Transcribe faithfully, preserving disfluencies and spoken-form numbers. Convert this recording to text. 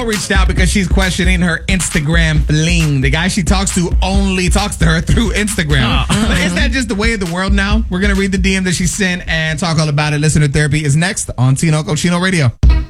Reached out because she's questioning her Instagram fling. The guy she talks to only talks to her through Instagram. Oh. But isn't that just the way of the world now? We're going to read the D M that she sent and talk all about it. Listener Therapy is next on Tino Cochino Radio.